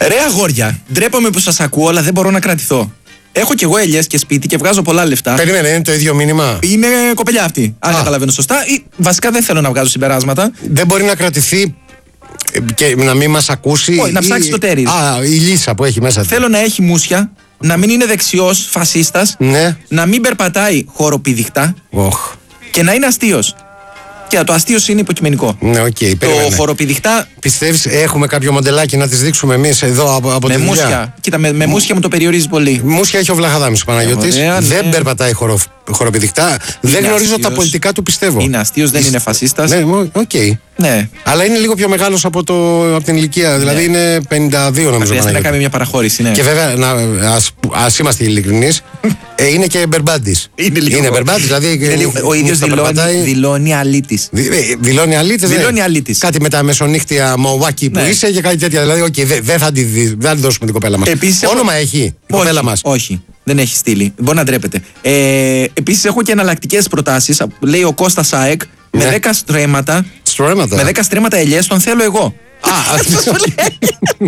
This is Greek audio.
Ρε αγόρια, ντρέπομαι που σας ακούω, αλλά δεν μπορώ να κρατηθώ. Έχω κι εγώ ελιές και σπίτι και βγάζω πολλά λεφτά. Περίμενε, είναι το ίδιο μήνυμα. Είναι κοπελιά αυτή. Αν καταλαβαίνω σωστά. Ή βασικά δεν θέλω να βγάζω συμπεράσματα. Δεν μπορεί να κρατηθεί και να μην μας ακούσει. Όχι, να ψάξει το τέρι. Η Λίσσα που έχει μέσα. Θέλω να έχει μουσια, να μην είναι δεξιός φασίστας, Ναι. να μην περπατάει χοροπηδηχτά και να είναι αστείος. Και το αστείος είναι υποκειμενικό. Ναι, οκ, Το χοροπηδηχτά. Πιστεύεις έχουμε κάποιο μοντελάκι να τις δείξουμε εμείς εδώ από τη δουλειά? Μουσια. Κοίτα, με μουσια μου το περιορίζει πολύ. Μουσια έχει ο Βλαχαδάμης ο Παναγιώτης. Δεν περπατάει χοροπηδηχτά. Δεν γνωρίζω αστείος. τα πολιτικά του, πιστεύω. Είναι αστείος, δεν είναι φασίστας. Ναι, οκ. Ναι. Αλλά είναι λίγο πιο μεγάλος από την ηλικία. Δηλαδή είναι 52 νομίζω. Χρειάζεται να κάνει μια παραχώρηση, ναι. Και βέβαια, ας είμαστε ειλικρινείς, είναι και μπερμπάντης. Είναι μπερμπάντης, δηλαδή. Ο ίδιος δηλώνει αλήτης. Δηλώνει αλήτης. Δηλώνει αλήτης. Κάτι με τα μεσονύχτια μαουάκι που είσαι και κάτι τέτοια. Δηλαδή, δεν θα τη δώσουμε την κοπέλα μας. Όνομα έχει η κοπέλα μας? Όχι. Δεν έχει στείλει. Μπορεί να ντρέπεται. Επίσης έχω και εναλλακτικές προτάσεις. Λέει ο Κώστας ΑΕΚ με 10 στρέμματα. Με 10 στρέμματα ελιές τον θέλω εγώ.